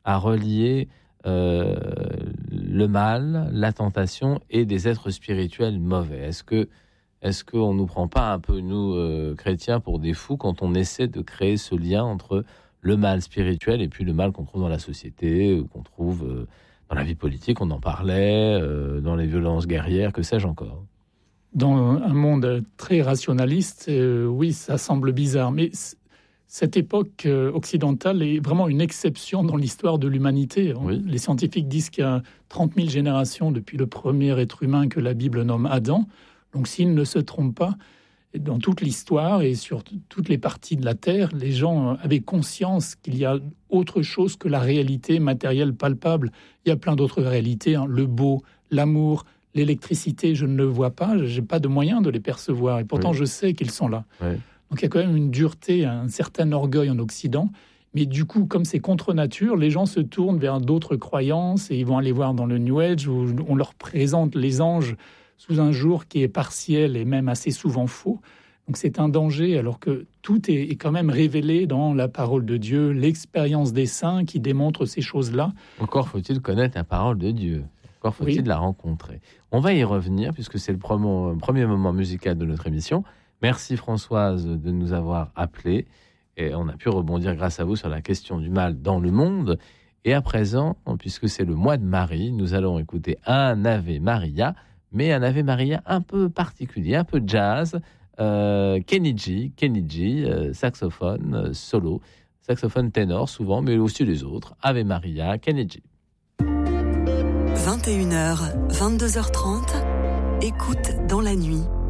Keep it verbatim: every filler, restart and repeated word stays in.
à relier euh, le mal, la tentation et des êtres spirituels mauvais. Est-ce que est-ce qu'on nous prend pas un peu, nous, euh, chrétiens, pour des fous quand on essaie de créer ce lien entre le mal spirituel et puis le mal qu'on trouve dans la société, qu'on trouve euh, dans la vie politique, on en parlait, euh, dans les violences guerrières, que sais-je encore. Dans un monde très rationaliste, euh, oui, ça semble bizarre, mais c- cette époque euh, occidentale est vraiment une exception dans l'histoire de l'humanité. Oui. Les scientifiques disent qu'il y a trente mille générations depuis le premier être humain que la Bible nomme Adam. Donc s'ils ne se trompent pas, dans toute l'histoire et sur t- toutes les parties de la Terre, les gens avaient conscience qu'il y a autre chose que la réalité matérielle palpable. Il y a plein d'autres réalités, hein, le beau, l'amour, l'électricité, je ne le vois pas, je n'ai pas de moyen de les percevoir. Et pourtant, Oui. je sais qu'ils sont là. Oui. Donc il y a quand même une dureté, un certain orgueil en Occident. Mais du coup, comme c'est contre nature, les gens se tournent vers d'autres croyances et ils vont aller voir dans le New Age où on leur présente les anges sous un jour qui est partiel et même assez souvent faux. Donc c'est un danger, alors que tout est, est quand même révélé dans la parole de Dieu, l'expérience des saints qui démontre ces choses-là. Encore faut-il connaître la parole de Dieu. Encore faut-il Oui. la rencontrer. On va y revenir, puisque c'est le premier, premier moment musical de notre émission. Merci Françoise de nous avoir appelés. Et on a pu rebondir grâce à vous sur la question du mal dans le monde. Et à présent, puisque c'est le mois de Marie, nous allons écouter un Ave Maria, mais un Ave Maria un peu particulier, un peu jazz. Euh, Kenny G, Kenny G, euh, saxophone euh, solo, saxophone ténor souvent, mais aussi les autres. Ave Maria, Kenny G. vingt et une heures, vingt-deux heures trente, écoute dans la nuit.